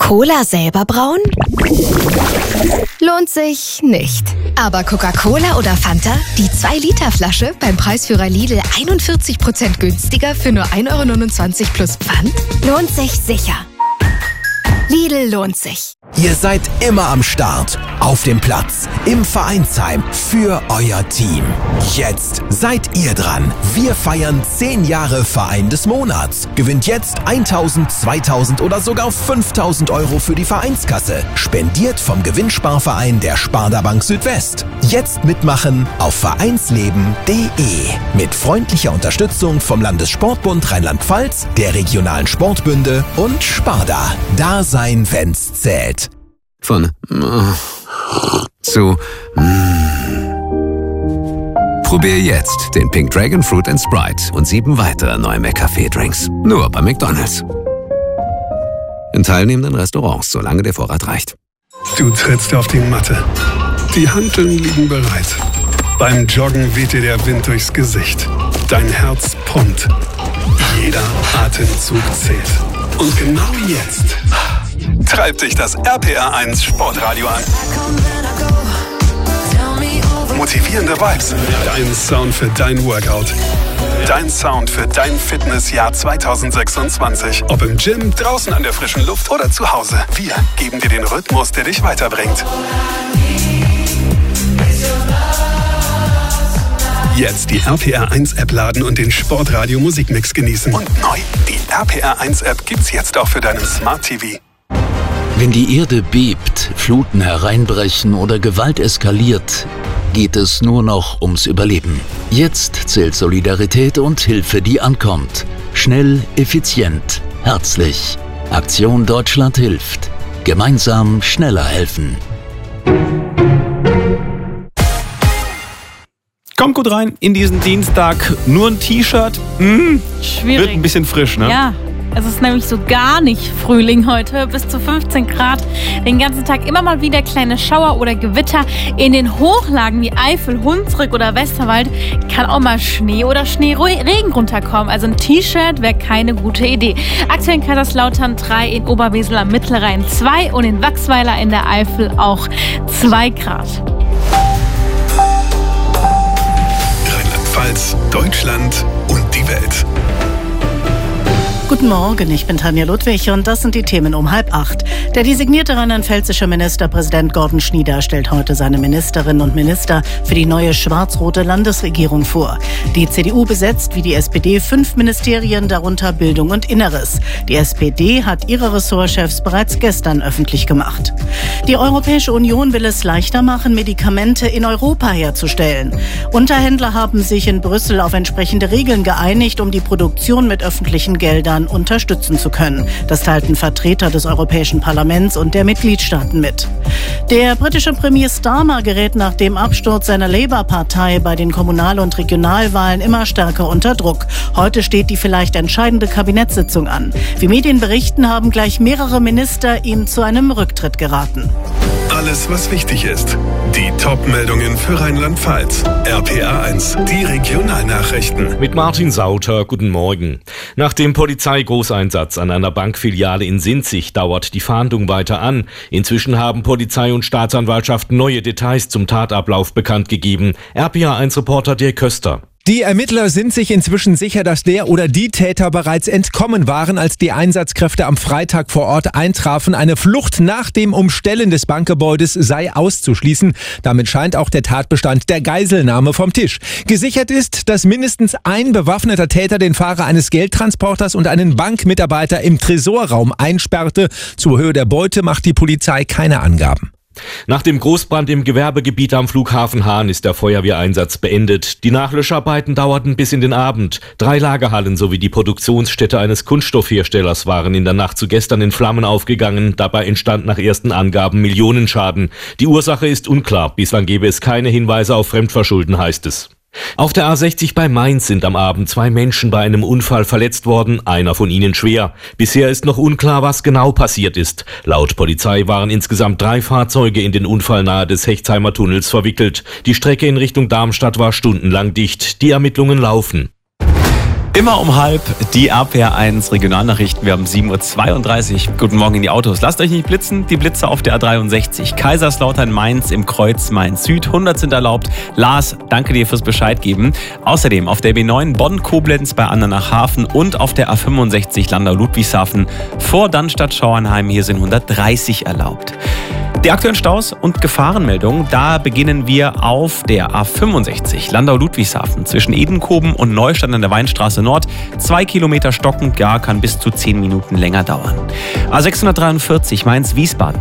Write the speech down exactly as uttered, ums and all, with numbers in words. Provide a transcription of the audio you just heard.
Cola selber brauen? Lohnt sich nicht. Aber Coca-Cola oder Fanta? Die zwei Liter Flasche beim Preisführer Lidl einundvierzig Prozent günstiger für nur ein Euro neunundzwanzig plus Pfand? Lohnt sich sicher. Lidl lohnt sich. Ihr seid immer am Start, auf dem Platz, im Vereinsheim, für euer Team. Jetzt seid ihr dran. Wir feiern zehn Jahre Verein des Monats. Gewinnt jetzt tausend, zweitausend oder sogar fünftausend Euro für die Vereinskasse. Spendiert vom Gewinnsparverein der Sparda Bank Südwest. Jetzt mitmachen auf vereinsleben punkt de. Mit freundlicher Unterstützung vom Landessportbund Rheinland-Pfalz, der regionalen Sportbünde und Sparda. Da sein, wenn's zählt. Von zu Probier jetzt den Pink Dragon Fruit and Sprite und sieben weitere neue McCafé-Drinks. Nur bei McDonald's. In teilnehmenden Restaurants, solange der Vorrat reicht. Du trittst auf die Matte. Die Hanteln liegen bereit. Beim Joggen weht dir der Wind durchs Gesicht. Dein Herz pumpt. Jeder Atemzug zählt. Und genau jetzt treibt dich das R P R eins Sportradio an. Motivierende Vibes. Dein Sound für dein Workout. Dein Sound für dein Fitnessjahr zwanzig sechsundzwanzig. Ob im Gym, draußen an der frischen Luft oder zu Hause. Wir geben dir den Rhythmus, der dich weiterbringt. Jetzt die R P R eins App laden und den Sportradio Musikmix genießen. Und neu, die R P R eins App gibt's jetzt auch für deinen Smart T V. Wenn die Erde bebt, Fluten hereinbrechen oder Gewalt eskaliert, geht es nur noch ums Überleben. Jetzt zählt Solidarität und Hilfe, die ankommt. Schnell, effizient, herzlich. Aktion Deutschland hilft. Gemeinsam schneller helfen. Kommt gut rein in diesen Dienstag. Nur ein T-Shirt. Mmh. Schwierig. Wird ein bisschen frisch, ne? Ja. Es ist nämlich so gar nicht Frühling heute, bis zu fünfzehn Grad. Den ganzen Tag immer mal wieder kleine Schauer oder Gewitter. In den Hochlagen wie Eifel, Hunsrück oder Westerwald kann auch mal Schnee oder Schneeregen runterkommen. Also ein T-Shirt wäre keine gute Idee. Aktuell in Kaiserslautern drei, in Oberwesel am Mittelrhein zwei und in Wachsweiler in der Eifel auch zwei Grad. Rheinland-Pfalz, Deutschland und die Welt. Guten Morgen, ich bin Tanja Ludwig und das sind die Themen um halb acht. Der designierte rheinland-pfälzische Ministerpräsident Gordon Schnieder stellt heute seine Ministerinnen und Minister für die neue schwarz-rote Landesregierung vor. Die C D U besetzt wie die S P D fünf Ministerien, darunter Bildung und Inneres. Die S P D hat ihre Ressortchefs bereits gestern öffentlich gemacht. Die Europäische Union will es leichter machen, Medikamente in Europa herzustellen. Unterhändler haben sich in Brüssel auf entsprechende Regeln geeinigt, um die Produktion mit öffentlichen Geldern unterstützen zu können. Das teilten Vertreter des Europäischen Parlaments und der Mitgliedstaaten mit. Der britische Premier Starmer gerät nach dem Absturz seiner Labour-Partei bei den Kommunal- und Regionalwahlen immer stärker unter Druck. Heute steht die vielleicht entscheidende Kabinettssitzung an. Wie Medien berichten, haben gleich mehrere Minister ihm zu einem Rücktritt geraten. Alles, was wichtig ist. Die Top-Meldungen für Rheinland-Pfalz. R P R eins, die Regionalnachrichten. Mit Martin Sauter, guten Morgen. Nach dem Polizeigroßeinsatz an einer Bankfiliale in Sinzig dauert die Fahndung weiter an. Inzwischen haben Polizei und Staatsanwaltschaft neue Details zum Tatablauf bekannt gegeben. R P R eins Reporter Dirk Köster. Die Ermittler sind sich inzwischen sicher, dass der oder die Täter bereits entkommen waren, als die Einsatzkräfte am Freitag vor Ort eintrafen. Eine Flucht nach dem Umstellen des Bankgebäudes sei auszuschließen. Damit scheint auch der Tatbestand der Geiselnahme vom Tisch. Gesichert ist, dass mindestens ein bewaffneter Täter den Fahrer eines Geldtransporters und einen Bankmitarbeiter im Tresorraum einsperrte. Zur Höhe der Beute macht die Polizei keine Angaben. Nach dem Großbrand im Gewerbegebiet am Flughafen Hahn ist der Feuerwehreinsatz beendet. Die Nachlöscharbeiten dauerten bis in den Abend. Drei Lagerhallen sowie die Produktionsstätte eines Kunststoffherstellers waren in der Nacht zu gestern in Flammen aufgegangen. Dabei entstand nach ersten Angaben Millionenschaden. Die Ursache ist unklar. Bislang gebe es keine Hinweise auf Fremdverschulden, heißt es. Auf der A sechzig bei Mainz sind am Abend zwei Menschen bei einem Unfall verletzt worden, einer von ihnen schwer. Bisher ist noch unklar, was genau passiert ist. Laut Polizei waren insgesamt drei Fahrzeuge in den Unfall nahe des Hechtsheimer Tunnels verwickelt. Die Strecke in Richtung Darmstadt war stundenlang dicht. Die Ermittlungen laufen. Immer um halb die R P R eins Regionalnachrichten. Wir haben sieben Uhr zweiunddreißig. Guten Morgen in die Autos. Lasst euch nicht blitzen. Die Blitze auf der A dreiundsechzig. Kaiserslautern, Mainz im Kreuz Mainz Süd. hundert sind erlaubt. Lars, danke dir fürs Bescheid geben. Außerdem auf der B neun Bonn-Koblenz bei Andernach-Hafen und auf der A fünfundsechzig Landau-Ludwigshafen vor Dannstatt-Schauernheim. Hier sind hundertdreißig erlaubt. Die aktuellen Staus und Gefahrenmeldungen, da beginnen wir auf der A fünfundsechzig Landau-Ludwigshafen zwischen Edenkoben und Neustadt an der Weinstraße Nord. Zwei Kilometer stockend, ja, kann bis zu zehn Minuten länger dauern. A sechshundertdreiundvierzig Mainz-Wiesbaden